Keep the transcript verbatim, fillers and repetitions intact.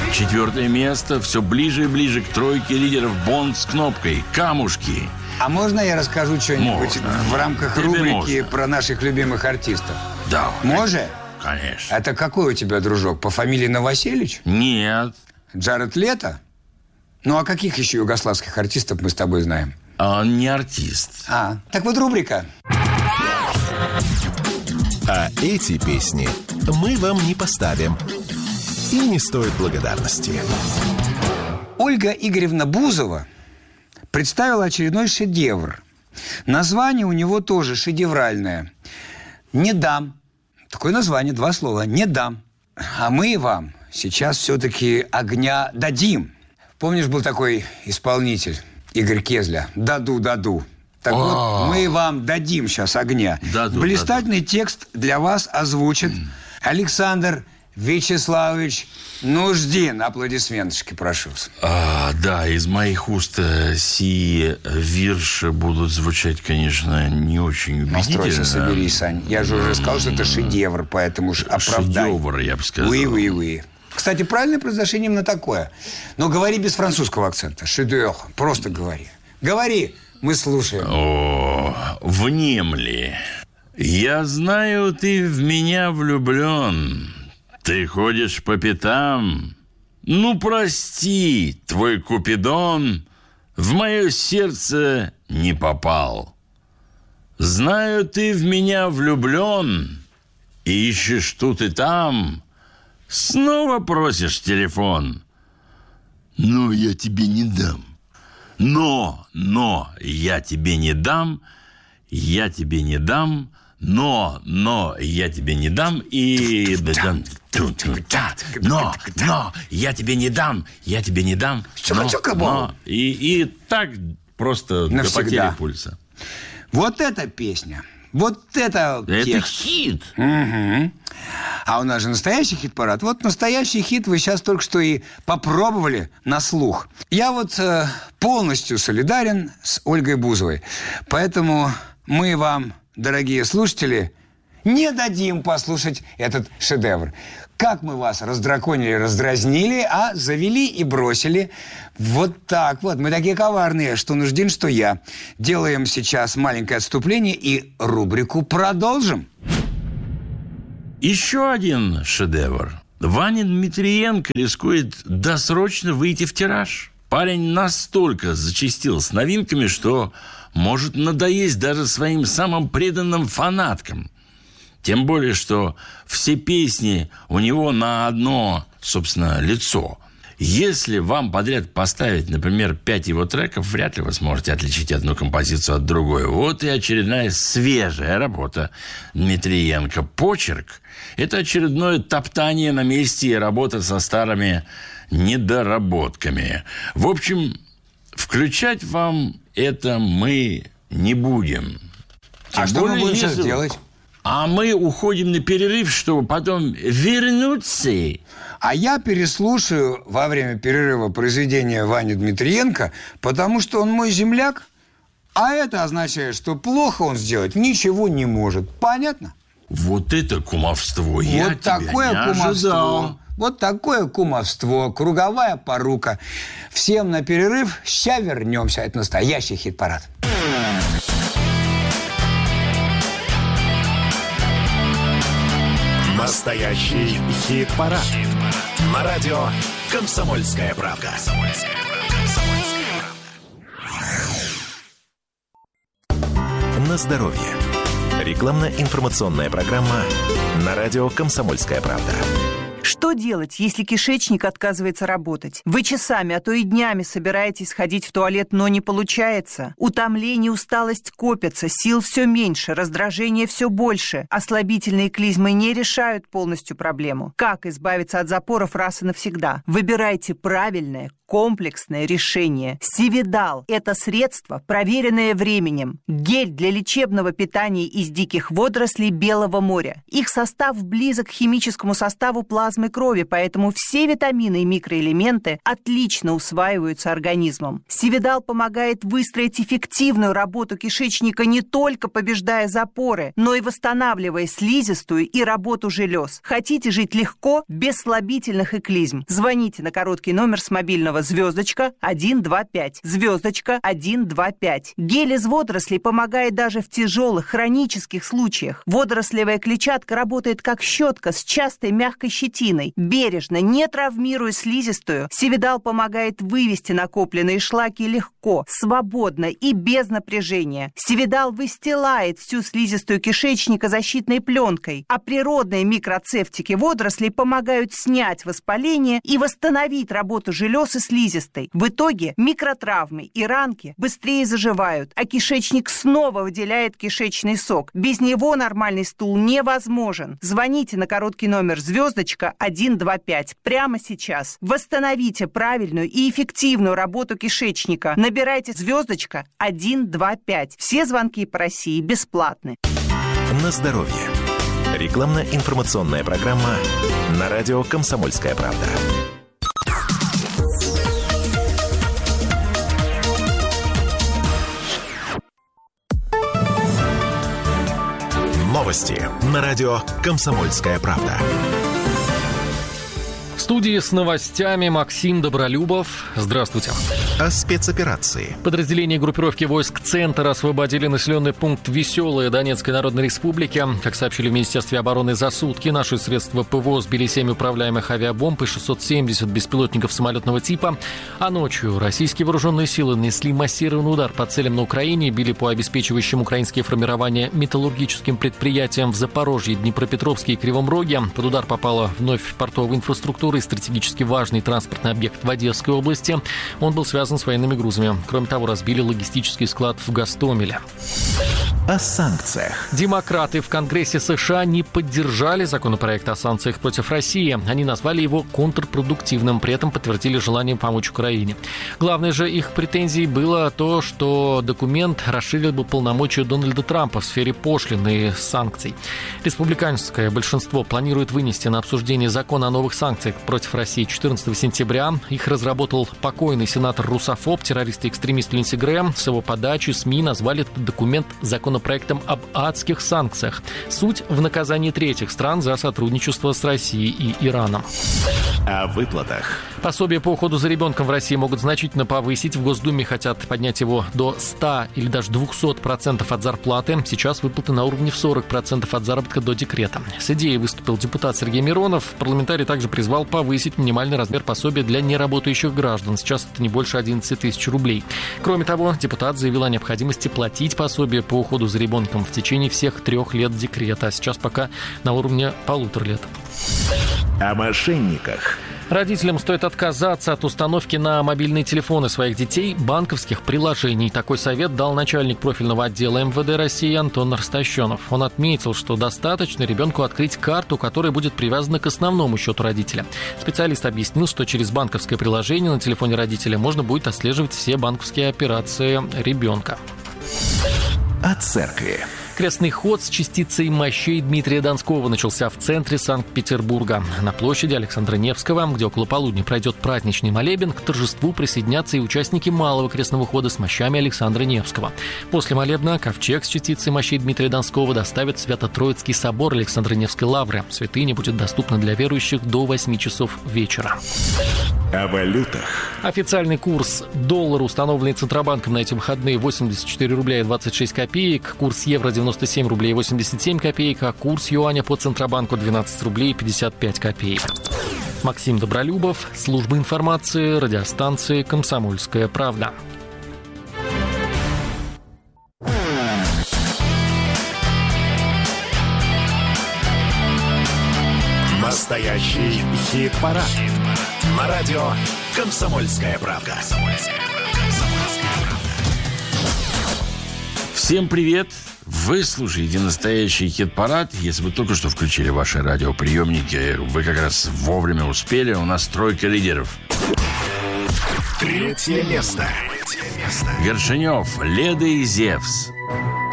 Четвертое место все ближе и ближе к тройке лидеров. Бонд с кнопкой «Камушки». А можно я расскажу что-нибудь Можно. в рамках Тебе рубрики можно. про наших любимых артистов? Да. Может? Конечно. Это какой у тебя дружок? По фамилии Новоселич? Нет. Джаред Лето? Ну, а каких еще югославских артистов мы с тобой знаем? А он не артист. А, так вот рубрика. А эти песни мы вам не поставим. И не стоит благодарности. Ольга Игоревна Бузова представила очередной шедевр. Название у него тоже шедевральное. «Не дам». Такое название, два слова. «Не дам». А мы вам сейчас все-таки огня дадим. Помнишь, был такой исполнитель Игорь Кезля? «Даду, даду». Так вот, мы вам дадим сейчас огня. Даду, Блистательный текст для вас озвучит Александр Вячеславович Нуждин. Аплодисменточки, прошу. А, да, из моих уст э, сии вирши будут звучать, конечно, не очень убедительно. Настройся, соберись, Сань. Я же уже сказал, что это шедевр, поэтому уж оправдай. Шедевр, я бы сказал. Oui, oui, oui. Кстати, правильное произношение именно такое. Но говори без французского акцента. Шедевр. Просто говори. Говори, мы слушаем. О, внемли. Я знаю, ты в меня влюблен. Ты ходишь по пятам. Ну, прости, твой Купидон в мое сердце не попал. Знаю, ты в меня влюблен. Ищешь тут и там. Снова просишь телефон. Но я тебе не дам. Но, но я тебе не дам. Я тебе не дам. Но, но я тебе не дам. И... Но, но я тебе не дам. Я тебе не дам. Но, но, и, и так просто навсегда. До потери пульса. Вот эта песня. Вот это Это текст. хит. Угу. А у нас же настоящий хит-парад. Вот настоящий хит вы сейчас только что и попробовали на слух. Я вот э, полностью солидарен с Ольгой Бузовой. Поэтому мы вам, дорогие слушатели, не дадим послушать этот шедевр. Как мы вас раздраконили, раздразнили, а завели и бросили. Вот так вот. Мы такие коварные, что Нуждин, что я. Делаем сейчас маленькое отступление и рубрику продолжим. Еще один шедевр. Ваня Дмитриенко рискует досрочно выйти в тираж. Парень настолько зачастил с новинками, что может надоесть даже своим самым преданным фанаткам. Тем более, что все песни у него на одно, собственно, лицо. Если вам подряд поставить, например, пять его треков, вряд ли вы сможете отличить одну композицию от другой. Вот и очередная свежая работа Дмитриенко. «Почерк» – это очередное топтание на месте и работа со старыми недоработками. В общем, включать вам это мы не будем. Тем а что мы будем сейчас если... делать? А мы уходим на перерыв, чтобы потом вернуться. А я переслушаю во время перерыва произведения Вани Дмитриенко, потому что он мой земляк, а это означает, что плохо он сделать ничего не может. Понятно? Вот это кумовство. Я вот такое тебя не кумовство. ожидал. Вот такое кумовство. Круговая порука. Всем на перерыв. Ща вернемся. Это настоящий хит-парад. Настоящий хит-парад. Хит-парад. На радио «Комсомольская правда». На здоровье. Рекламно-информационная программа на радио «Комсомольская правда». Что делать, если кишечник отказывается работать? Вы часами, а то и днями собираетесь ходить в туалет, но не получается. Утомление, усталость копятся, сил все меньше, раздражение все больше. Ослабительные клизмы не решают полностью проблему. Как избавиться от запоров раз и навсегда? Выбирайте правильное, комплексное решение. Сивидал – это средство, проверенное временем. Гель для лечебного питания из диких водорослей Белого моря. Их состав близок к химическому составу плазмы крови, поэтому все витамины и микроэлементы отлично усваиваются организмом. Сивидал помогает выстроить эффективную работу кишечника, не только побеждая запоры, но и восстанавливая слизистую и работу желез. Хотите жить легко, без слабительных и клизм? Звоните на короткий номер с мобильного звездочка один два пять. Звездочка один два пять. Гель из водорослей помогает даже в тяжелых хронических случаях. Водорослевая клетчатка работает как щетка с частой мягкой щетиной. Бережно, не травмируя слизистую, Сивидал помогает вывести накопленные шлаки легко, свободно и без напряжения. Сивидал выстилает всю слизистую кишечника защитной пленкой, а природные микроцефтики водорослей помогают снять воспаление и восстановить работу желез и слизистой. В итоге микротравмы и ранки быстрее заживают, а кишечник снова выделяет кишечный сок. Без него нормальный стул невозможен. Звоните на короткий номер звездочка один два пять прямо сейчас. Восстановите правильную и эффективную работу кишечника. Набирайте звездочка один два пять. Все звонки по России бесплатны. На здоровье. Рекламно-информационная программа на радио «Комсомольская правда». Новости на радио «Комсомольская правда». В студии с новостями Максим Добролюбов. Здравствуйте. О спецоперации. Подразделения группировки войск «Центр» освободили населенный пункт Веселое Донецкой Народной Республики. Как сообщили в Министерстве обороны, за сутки наши средства ПВО сбили семь управляемых авиабомб и шестьсот семьдесят беспилотников самолетного типа. А ночью российские вооруженные силы нанесли массированный удар по целям на Украине, били по обеспечивающим украинские формирования металлургическим предприятиям в Запорожье, Днепропетровске и Кривом Роге. Под удар попала вновь портовая инфраструктура и стратегически важный транспортный объект в Одесской области. Он был связан с военными грузами. Кроме того, разбили логистический склад в Гостомеле. О санкциях. Демократы в Конгрессе США не поддержали законопроект о санкциях против России. Они назвали его контрпродуктивным, при этом подтвердили желание помочь Украине. Главной же их претензией было то, что документ расширил бы полномочия Дональда Трампа в сфере пошлин и санкций. Республиканское большинство планирует вынести на обсуждение закон о новых санкциях против России четырнадцатого сентября. Их разработал покойный сенатор-русофоб, террорист и экстремист Линдси Грэм. С его подачи СМИ назвали этот документ законопроектом об адских санкциях. Суть в наказании третьих стран за сотрудничество с Россией и Ираном. О выплатах. Пособие по уходу за ребенком в России могут значительно повысить. В Госдуме хотят поднять его до ста или даже двухсот процентов от зарплаты. Сейчас выплаты на уровне в сорок процентов от заработка до декрета. С идеей выступил депутат Сергей Миронов. Парламентарий также призвал повысить минимальный размер пособия для неработающих граждан. Сейчас это не больше одиннадцати тысяч рублей. Кроме того, депутат заявил о необходимости платить пособие по уходу за ребенком в течение всех трех лет декрета. А сейчас пока на уровне полутора лет. О мошенниках. Родителям стоит отказаться от установки на мобильные телефоны своих детей банковских приложений. Такой совет дал начальник профильного отдела эм вэ дэ России Антон Ростощенов. Он отметил, что достаточно ребенку открыть карту, которая будет привязана к основному счету родителя. Специалист объяснил, что через банковское приложение на телефоне родителя можно будет отслеживать все банковские операции ребенка. О церкви. Крестный ход с частицей мощей Дмитрия Донского начался в центре Санкт-Петербурга. На площади Александра Невского, где около полудня пройдет праздничный молебен, к торжеству присоединятся и участники малого крестного хода с мощами Александра Невского. После молебна ковчег с частицей мощей Дмитрия Донского доставят в Свято-Троицкий собор Александра Невской лавры. Святыня будет доступна для верующих до восьми часов вечера. О валютах. Официальный курс доллара, установленный Центробанком на эти выходные, восемьдесят четыре рубля и двадцать шесть копеек. Курс евро девяносто семь рублей восемьдесят семь копеек, а курс юаня по Центробанку двенадцать рублей пятьдесят пять копеек. Максим Добролюбов, служба информации, радиостанции «Комсомольская правда». Настоящий хит-парад. На радио «Комсомольская правда». Всем привет! Вы слушаете настоящий хит-парад. Если вы только что включили ваши радиоприемники, вы как раз вовремя успели. У нас тройка лидеров. Третье место. Горшенев, Леда и Зевс.